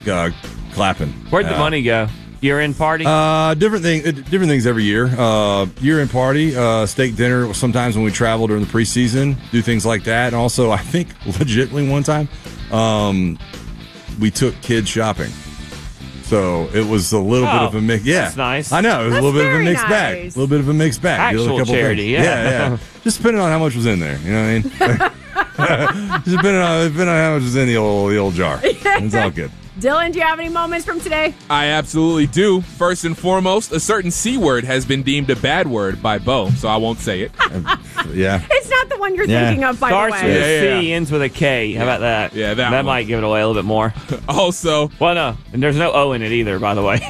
clapping. Where'd the money go? Year-end party? Different things every year. Year-end party, steak dinner. Sometimes when we travel during the preseason, do things like that. And also, I think legitimately one time, we took kids shopping. So it was a little bit of a mix. Yeah, that's nice. I know it was a little bit of a mixed bag. Nice. A little bit of a mixed bag. Actual charity, yeah. Just depending on how much was in there. You know what I mean? Just depending on how much was in the old jar. It's all good. Dylan, do you have any moments from today? I absolutely do. First and foremost, a certain C word has been deemed a bad word by Bo, so I won't say it. Yeah. It's not the one you're thinking of, by Starts the way. with a C, ends with a K. How about that? Yeah, that one. might give it away a little bit more. Also, well, no, and there's no O in it either, by the way.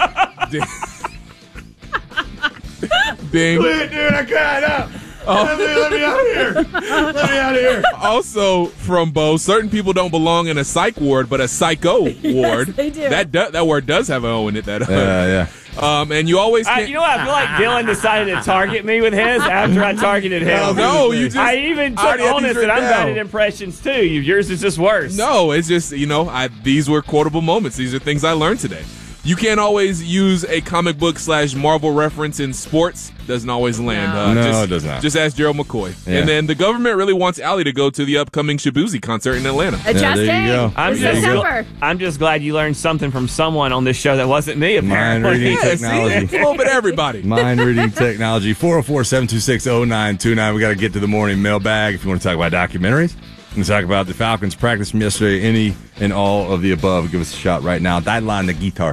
Ding. Dude, I cried out. Let me out of here. Let me out of here. Also, from Bo, certain people don't belong in a psych ward, but a psycho ward. Yes, they do. That word does have an O in it. Yeah. And you always can't. You know what? I feel like Dylan decided to target me with his after I targeted him. No, you just. I even took onus that I'm bad at impressions too. Yours is just worse. No, it's just, these were quotable moments. These are things I learned today. You can't always use a comic book / Marvel reference in sports. Doesn't always land. No, it does not. Just ask Gerald McCoy. Yeah. And then the government really wants Allie to go to the upcoming Shabuzi concert in Atlanta. There you go. I'm just glad you learned something from someone on this show that wasn't me, apparently. Mind reading technology. It's a little bit of everybody. Mind reading technology. 404-726-0929. We got to get to the morning mailbag if you want to talk about documentaries. We're going to talk about the Falcons practice from yesterday, any and all of the above. Give us a shot right now. Dial line the guitar.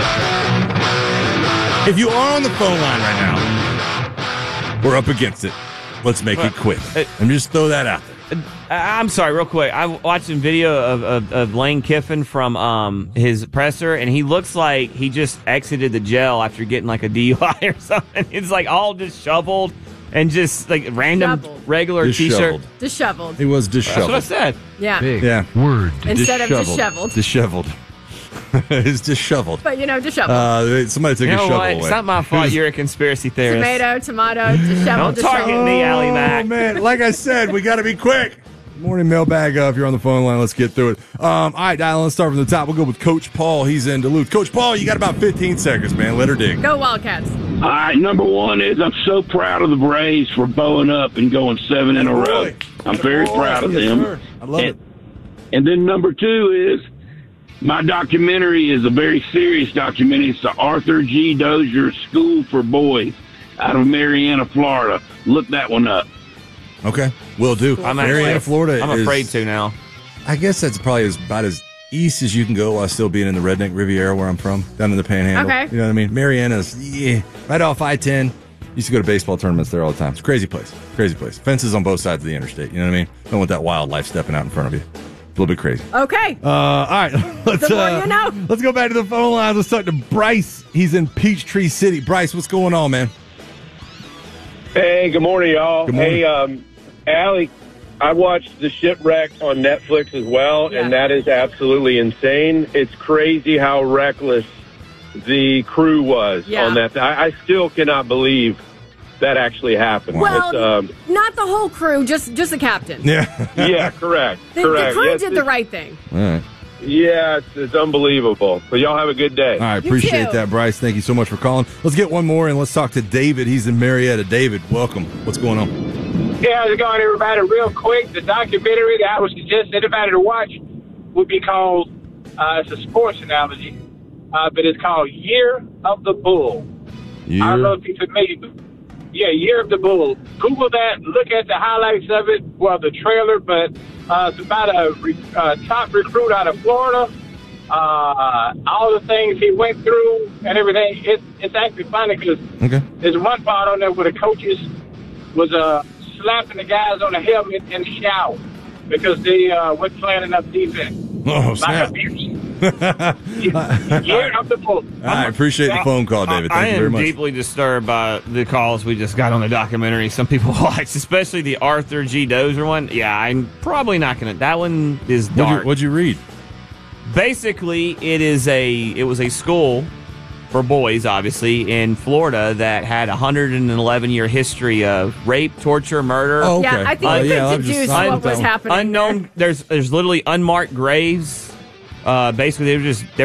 If you are on the phone line right now, we're up against it. Let's make it quick. And just throw that out there. I'm sorry, real quick. I'm watching video of Lane Kiffin from his presser, and he looks like he just exited the jail after getting like a DUI or something. It's like all disheveled and just like random regular T-shirt. Disheveled. He was disheveled. That's what I said. Yeah. Big word. Instead of disheveled. Disheveled. It's disheveled. But, disheveled. Somebody took a shovel away. It's not my fault you're a conspiracy theorist. Tomato, disheveled. Don't target me, Allie Mac. Oh, man. Like I said, we got to be quick. Morning mailbag. If you're on the phone line, let's get through it. All right, Dial, let's start from the top. We'll go with Coach Paul. He's in Duluth. Coach Paul, you got about 15 seconds, man. Let her dig. Go Wildcats. All right, number one is I'm so proud of the Braves for bowing up and going 7 in a row. I'm very proud of them. Sir. I love it. And then number two is my documentary is a very serious documentary. It's the Arthur G. Dozier School for Boys out of Marianna, Florida. Look that one up. Okay, will do. Marianna, Florida. I'm afraid to now. I guess that's probably about as east as you can go while still being in the Redneck Riviera where I'm from, down in the Panhandle. Okay. You know what I mean? Marianna's right off I-10. Used to go to baseball tournaments there all the time. It's a crazy place. Crazy place. Fences on both sides of the interstate. You know what I mean? Don't want that wildlife stepping out in front of you. A little bit crazy. Okay. All right. Let's go back to the phone lines. Let's talk to Bryce. He's in Peachtree City. Bryce, what's going on, man? Hey, good morning, y'all. Good morning. Hey, Allie, I watched The Shipwreck on Netflix as well, and that is absolutely insane. It's crazy how reckless the crew was on that. I still cannot believe that actually happened. Well, not the whole crew, just the captain. Yeah. Yeah, correct. The crew did the right thing. All right. Yeah, it's unbelievable. But y'all have a good day. All right, appreciate that, Bryce. Thank you so much for calling. Let's get one more, and let's talk to David. He's in Marietta. David, welcome. What's going on? Yeah, how's it going, everybody? Real quick, the documentary that I would suggest anybody to watch would be called, it's a sports analogy, but it's called Year of the Bull. I don't know if you're familiar. Yeah, Year of the Bull. Google that, look at the highlights of it, well, the trailer, but it's about a top recruit out of Florida, all the things he went through and everything. It's actually funny because there's one part on there where the coaches was slapping the guys on the helmet in the shower because they weren't playing enough defense. Oh, snap. Year of the Bull. I appreciate the phone call, David. Thank you very much. I am deeply disturbed by the calls we just got on the documentary. Some people watch, especially the Arthur G. Dozier one. Yeah, I'm probably not going to. That one is dark. What'd you read? Basically, it was a school for boys, obviously, in Florida that had a 111-year history of rape, torture, murder. Oh, okay. Yeah, I think we could deduce what was happening. Unknown. There's literally unmarked graves Basically, they